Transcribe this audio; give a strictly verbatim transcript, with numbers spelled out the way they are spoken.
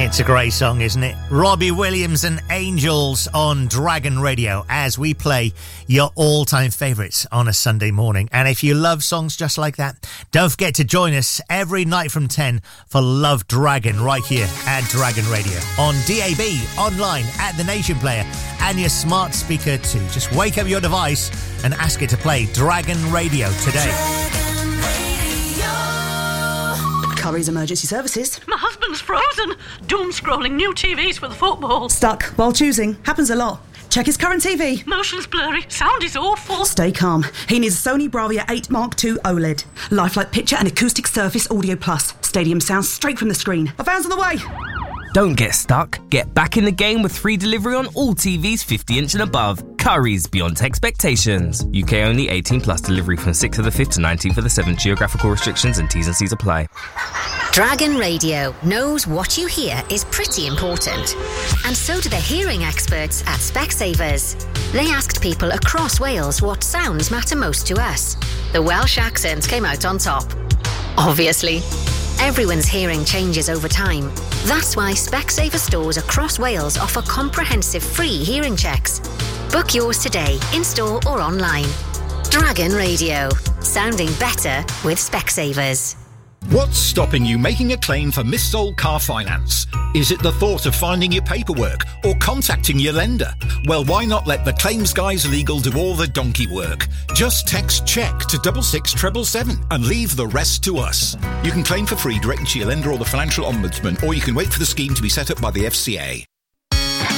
It's a great song, isn't it? Robbie Williams and Angels on Dragon Radio as we play your all-time favourites on a Sunday morning. And if you love songs just like that, don't forget to join us every night from ten for Love Dragon right here at Dragon Radio. On D A B, online, at the Nation Player, and your smart speaker too. Just wake up your device and ask it to play Dragon Radio today. Dragon Radio. Curry's Emergency Services. My husband's frozen. Doom scrolling new T Vs for the football. Stuck while choosing. Happens a lot. Check his current T V. Motion's blurry. Sound is awful. Stay calm. He needs a Sony Bravia eight Mark two OLED. Lifelike picture and acoustic surface audio plus. Stadium sound straight from the screen. A van's on the way. Don't get stuck. Get back in the game with free delivery on all T Vs fifty inch and above. Curry's, beyond expectations. U K only, eighteen plus, delivery from sixth of the fifth to nineteenth of the seventh. Geographical restrictions and T's and C's apply. Dragon Radio knows what you hear is pretty important. And so do the hearing experts at Specsavers. They asked people across Wales what sounds matter most to us. The Welsh accent came out on top. Obviously. Everyone's hearing changes over time. That's why Specsaver stores across Wales offer comprehensive free hearing checks. Book yours today, in-store or online. Dragon Radio. Sounding better with Specsavers. What's stopping you making a claim for missold car finance? Is it the thought of finding your paperwork or contacting your lender? Well, why not let the Claims Guys Legal do all the donkey work? Just text CHECK to double six treble seven and leave the rest to us. You can claim for free directly to your lender or the Financial Ombudsman, or you can wait for the scheme to be set up by the F C A.